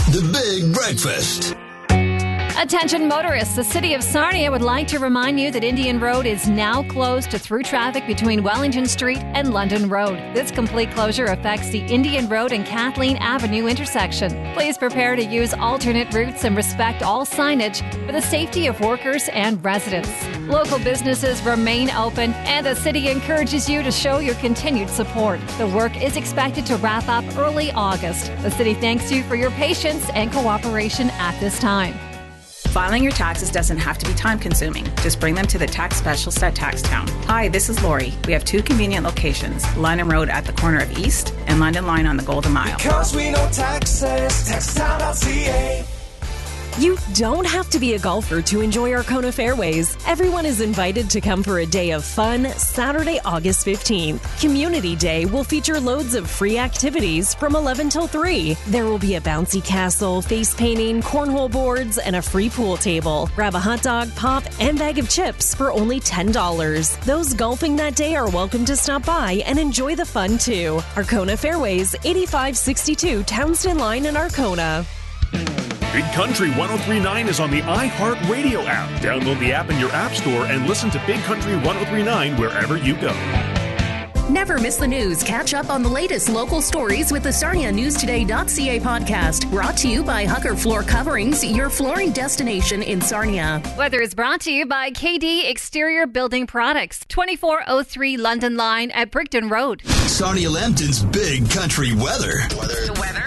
The Big Breakfast. Attention motorists, the City of Sarnia would like to remind you that Indian Road is now closed to through traffic between Wellington Street and London Road. This complete closure affects the Indian Road and Kathleen Avenue intersection. Please prepare to use alternate routes and respect all signage for the safety of workers and residents. Local businesses remain open, and the city encourages you to show your continued support. The work is expected to wrap up early August. The city thanks you for your patience and cooperation at this time. Filing your taxes doesn't have to be time-consuming. Just bring them to the tax specialist at TaxTown. Hi, this is Lori. We have 2 convenient locations, London Road at the corner of East and London Line on the Golden Mile. Because we know taxes, TaxTown.ca. You don't have to be a golfer to enjoy Arkona Fairways. Everyone is invited to come for a day of fun Saturday, August 15th. Community Day will feature loads of free activities from 11 till 3. There will be a bouncy castle, face painting, cornhole boards, and a free pool table. Grab a hot dog, pop, and bag of chips for only $10. Those golfing that day are welcome to stop by and enjoy the fun too. Arkona Fairways, 8562 Townsend Line in Arkona. Big Country 103.9 is on the iHeartRadio app. Download the app in your app store and listen to Big Country 103.9 wherever you go. Never miss the news. Catch up on the latest local stories with the SarniaNewsToday.ca podcast. Brought to you by Hucker Floor Coverings, your flooring destination in Sarnia. Weather is brought to you by KD Exterior Building Products, 2403 London Line at Brickton Road. Sarnia Lambton's Big Country weather. The weather?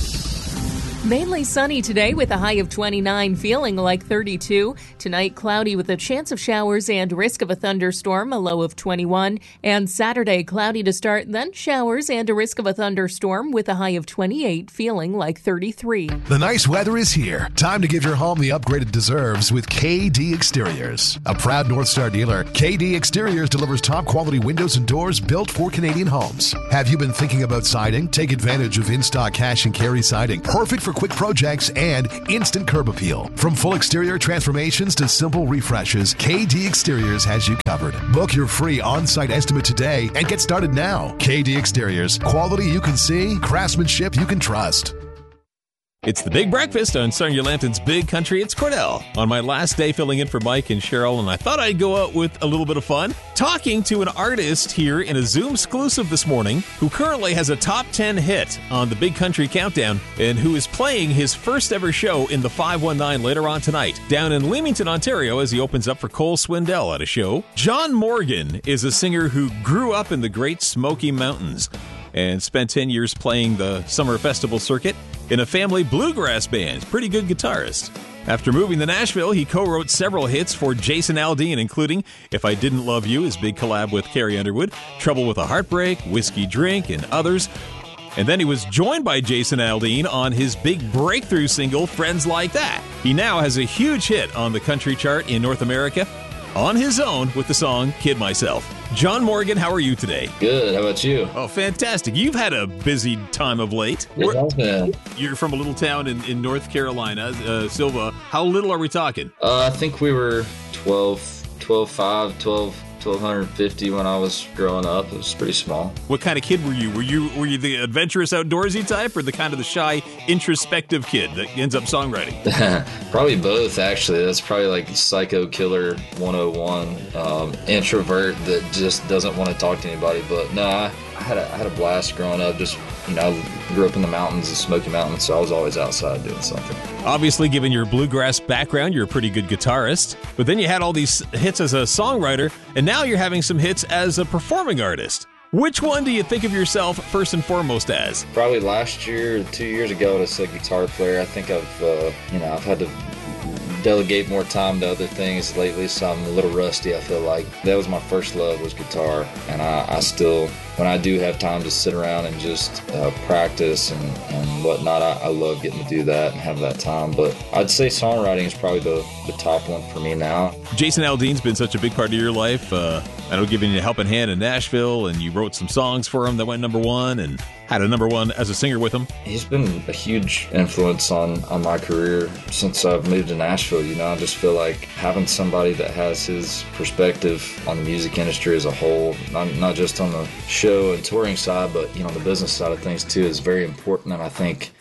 Mainly sunny today with a high of 29, feeling like 32. Tonight, cloudy with a chance of showers and risk of a thunderstorm, a low of 21. And Saturday, cloudy to start, then showers and a risk of a thunderstorm with a high of 28, feeling like 33. The nice weather is here. Time to give your home the upgrade it deserves with KD Exteriors. A proud North Star dealer, KD Exteriors delivers top quality windows and doors built for Canadian homes. Have you been thinking about siding? Take advantage of in-stock cash and carry siding. Perfect for quick projects and instant curb appeal. From full exterior transformations to simple refreshes, KD Exteriors has you covered. Book your free on-site estimate today and get started now. KD Exteriors. Quality you can see, craftsmanship you can trust. It's the Big Breakfast on Sarnia Lambton's Big Country. It's Cordell on my last day filling in for Mike and Cheryl, and I thought I'd go out with a little bit of fun. Talking to an artist here in a Zoom exclusive this morning who currently has a top 10 hit on the Big Country Countdown and who is playing his first ever show in the 519 later on tonight down in Leamington, Ontario as he opens up for Cole Swindell at a show. John Morgan is a singer who grew up in the Great Smoky Mountains and spent 10 years playing the summer festival circuit in a family bluegrass band. Pretty good guitarist. After moving to Nashville, he co-wrote several hits for Jason Aldean, including If I Didn't Love You, his big collab with Carrie Underwood, Trouble with a Heartbreak, Whiskey Drink, and others. And then he was joined by Jason Aldean on his big breakthrough single, Friends Like That. He now has a huge hit on the country chart in North America on his own with the song Kid Myself. John Morgan, how are you today? Good. How about you? Oh, fantastic. You've had a busy time of late. You're from a little town in North Carolina, Silva. How little are we talking? I think we were 1,250 when I was growing up. It was pretty small. What kind of kid were you? Were you the adventurous, outdoorsy type, or the kind of the shy, introspective kid that ends up songwriting? Probably both, actually. That's probably like Psycho Killer 101. Introvert that just doesn't want to talk to anybody. But no, I had a blast growing up. Just, I grew up in the mountains, the Smoky Mountains, so I was always outside doing something. Obviously, given your bluegrass background, you're a pretty good guitarist. But then you had all these hits as a songwriter, and now you're having some hits as a performing artist. Which one do you think of yourself first and foremost as? Probably last year or 2 years ago, I was a guitar player. I think I've had to delegate more time to other things lately, so I'm a little rusty, I feel like. That was my first love, was guitar, and I still, when I do have time to sit around and just practice and whatnot, I love getting to do that and have that time. But I'd say songwriting is probably the top one for me now. Jason Aldean's been such a big part of your life. I know giving you a helping hand in Nashville, and you wrote some songs for him that went #1 and had a #1 as a singer with him. He's been a huge influence on my career since I've moved to Nashville. I just feel like having somebody that has his perspective on the music industry as a whole, not just on the show and touring side, but the business side of things too, is very important. And I think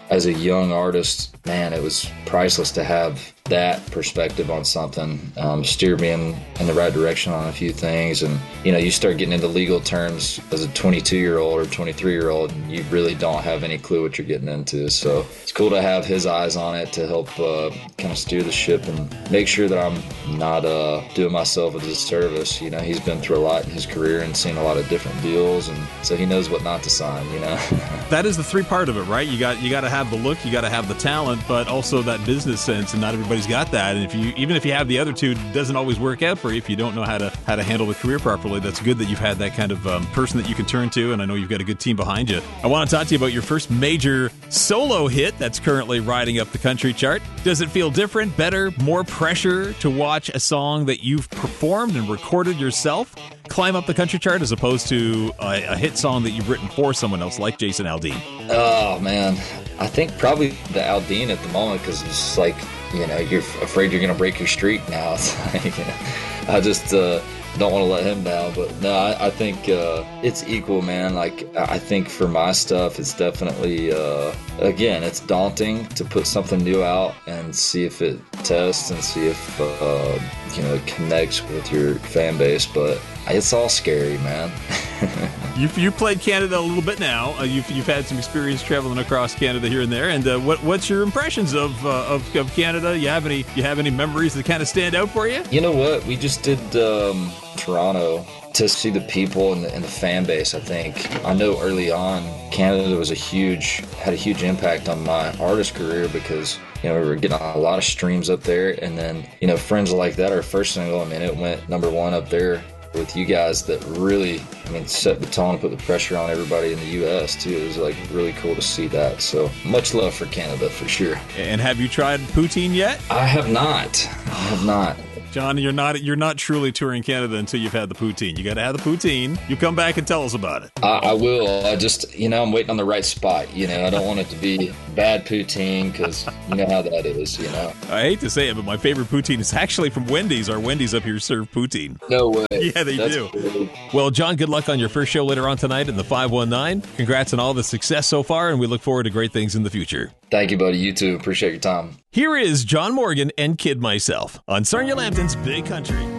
as a young artist, man, it was priceless to have that perspective on something, steer me in the right direction on a few things. And, you start getting into legal terms as a 22-year-old or 23-year-old, and you really don't have any clue what you're getting into. So it's cool to have his eyes on it to help kind of steer the ship and make sure that I'm not doing myself a disservice. He's been through a lot in his career and seen a lot of different deals, and so he knows what not to sign, That is the three part of it, right? You got to have the look, you got to have the talent, but also that business sense, and not everybody's got that. And even if you have the other two, it doesn't always work out for you if you don't know how to handle the career properly. That's good that you've had that kind of person that you can turn to, and I know you've got a good team behind you. I want to talk to you about your first major solo hit that's currently riding up the country chart. Does it feel different, better, more pressure to watch a song that you've performed and recorded yourself climb up the country chart as opposed to a hit song that you've written for someone else like Jason Aldean? Oh, man. I think probably the Aldean at the moment, because it's like, you're afraid you're going to break your streak now. It's like, I just don't want to let him down. But no, I think it's equal, man. Like, I think for my stuff, it's definitely, again, it's daunting to put something new out and see if it tests and see if, it connects with your fan base. But it's all scary, man. You played Canada a little bit now. You've had some experience traveling across Canada here and there. And what's your impressions of Canada? You have any memories that kind of stand out for you? You know what? We just did Toronto to see the people and the fan base. I know early on Canada had a huge impact on my artist career because we were getting a lot of streams up there, and then Friends Like That, our first single, it went #1 up there with you guys that really, set the tone, put the pressure on everybody in the U.S. too. It was like really cool to see that. So much love for Canada for sure. And have you tried poutine yet? I have not. John, you're not truly touring Canada until you've had the poutine. You got to have the poutine. You come back and tell us about it. I will. I just, I'm waiting on the right spot. I don't want it to be bad poutine because you know how that is, I hate to say it, but my favorite poutine is actually from Wendy's. Our Wendy's up here serve poutine. No way. Yeah, they do. Cool. Well, John, good luck on your first show later on tonight in the 519. Congrats on all the success so far, and we look forward to great things in the future. Thank you, buddy. You too. Appreciate your time. Here is John Morgan and Kid Myself on Sarnia Lambton's Big Country.